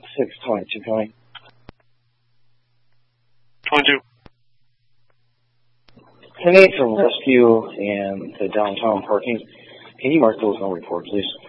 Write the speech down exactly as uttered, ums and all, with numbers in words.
six twenty-two coming. twenty-two. ten eight from rescue and the downtown parking. Can you mark those no report, please?